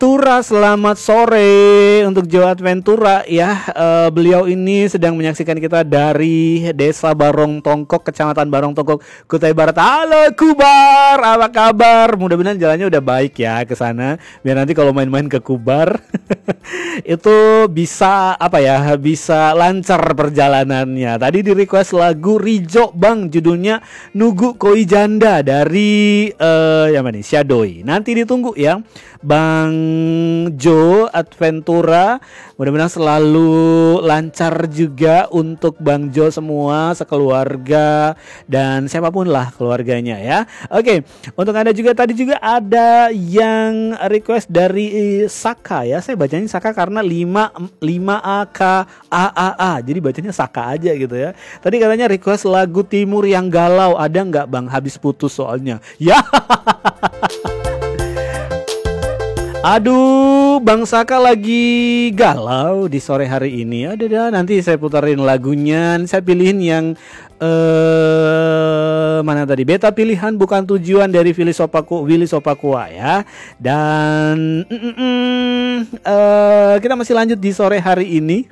Adventura, selamat sore untuk Joe Adventura ya. Beliau ini sedang menyaksikan kita dari Desa Barong Tongkok, Kecamatan Barong Tongkok, Kutai Barat. Halo Kubar, apa kabar? Mudah-mudahan jalannya udah baik ya ke sana. Biar nanti kalau main-main ke Kubar itu bisa bisa lancar perjalanannya. Tadi di request lagu Rijo Bang, judulnya Nugu Koi Janda dari yang mana nih? Shadoy. Nanti ditunggu ya Bang Jo Adventura, mudah-mudahan selalu lancar juga untuk Bang Jo semua, sekeluarga dan siapapun lah keluarganya ya. Oke, untuk Anda juga tadi juga ada yang request dari Saka ya. Saya bacanya Saka karena 5AK AAA. Jadi bacanya Saka aja gitu ya. Tadi katanya request lagu Timur yang galau, ada nggak Bang? Habis putus soalnya. Ya. Aduh, Bang Saka lagi galau di sore hari ini. Ada nanti saya putarin lagunya. Saya pilihin yang mana tadi? Beta pilihan bukan tujuan dari Willy Sopakua ya. Dan kita masih lanjut di sore hari ini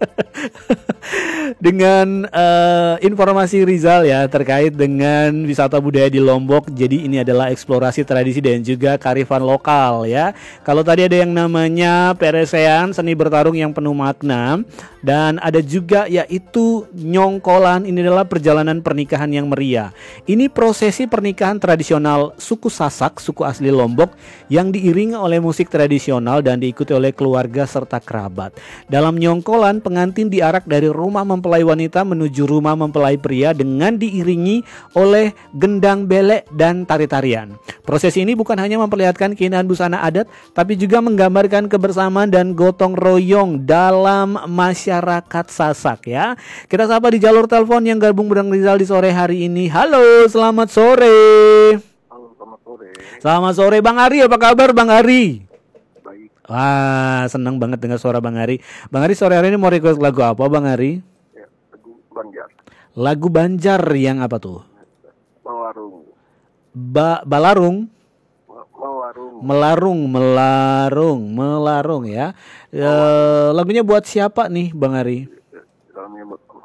dengan informasi Rizal ya terkait dengan wisata budaya di Lombok. Jadi ini adalah eksplorasi tradisi dan juga kearifan lokal ya. Kalau tadi ada yang namanya peresean, seni bertarung yang penuh makna, dan ada juga yaitu nyongkolan. Ini adalah perjalanan pernikahan yang meriah. Ini prosesi pernikahan tradisional suku Sasak, suku asli Lombok, yang diiringi oleh musik tradisional dan diikuti oleh keluarga serta kerabat. Dalam nyongkolan, pengantin diarak dari rumah mempelai wanita menuju rumah mempelai pria dengan diiringi oleh gendang belek dan tari-tarian. Prosesi ini bukan hanya memperlihatkan keindahan busana adat, tapi juga menggambarkan kebersamaan dan gotong royong dalam masyarakat Sasak ya. Kita sapa di jalur telepon yang gabung Bang Rizal di sore hari ini. Halo, selamat sore. Halo, selamat sore. Selamat sore Bang Ari, apa kabar Bang Ari? Baik. Wah, senang banget dengar suara Bang Ari. Bang Ari sore hari ini mau request lagu apa Bang Ari? Ya, lagu Banjar. Lagu Banjar yang apa tuh? Melarung. Balarung? Melarung. Melarung ya. Lagunya buat siapa nih Bang Ari? Dalamnya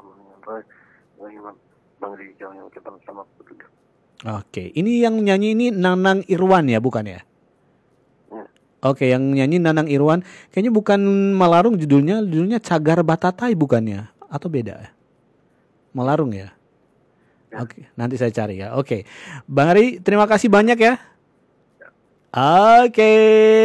Bang Rizal yang kita sama petugas. Oke, ini yang nyanyi ini Nanang Irwan ya, bukan ya? Ya. Oke, yang nyanyi Nanang Irwan. Kayaknya bukan Melarung judulnya Cagar Batatai bukannya? Atau beda? Melarung ya? Oke, nanti saya cari ya. Oke. Bang Ari, terima kasih banyak ya. Oke.